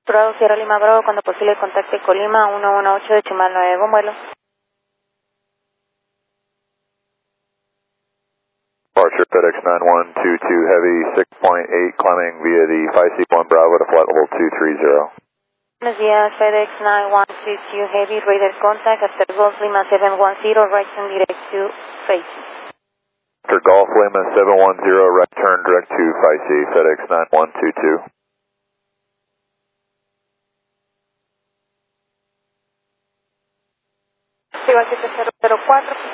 Bravo, Sierra Lima Bravo, cuando posible contacte Colima 118 decimal 9, buen vuelo. Departure FedEx 9122 Heavy 6.8 climbing via the 5C1 Bravo to flight level 230. Buenos días, FedEx 9122 Heavy, radar contact after Golf Lima 710, right turn direct to face. After Golf Lima 710, right turn direct to 5C, FedEx 9122. Igual 7004.